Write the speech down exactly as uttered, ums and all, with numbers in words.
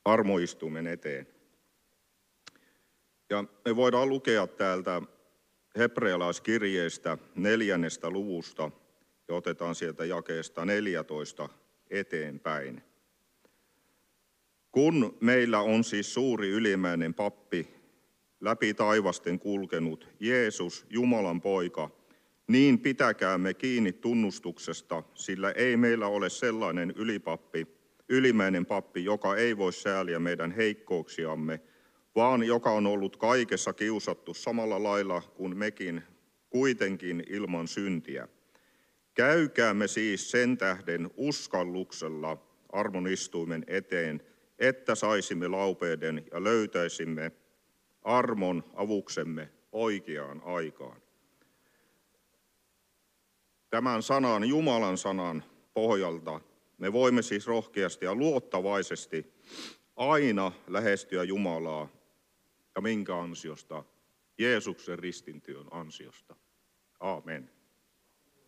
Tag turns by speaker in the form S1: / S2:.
S1: armoistuimen eteen. Ja me voidaan lukea täältä hebrealaiskirjeestä neljännestä luvusta ja otetaan sieltä jakeesta neljätoista eteenpäin. Kun meillä on siis suuri ylimäinen pappi, läpi taivasten kulkenut Jeesus, Jumalan poika, niin pitäkäämme kiinni tunnustuksesta, sillä ei meillä ole sellainen ylipappi, ylimäinen pappi, joka ei voi sääliä meidän heikkouksiamme, vaan joka on ollut kaikessa kiusattu samalla lailla kuin mekin, kuitenkin ilman syntiä. Käykäämme siis sen tähden uskalluksella armonistuimen eteen, että saisimme laupeuden ja löytäisimme armon avuksemme oikeaan aikaan. Tämän sanan, Jumalan sanan pohjalta me voimme siis rohkeasti ja luottavaisesti aina lähestyä Jumalaa. Ja minkä ansiosta? Jeesuksen ristintyön ansiosta. Aamen.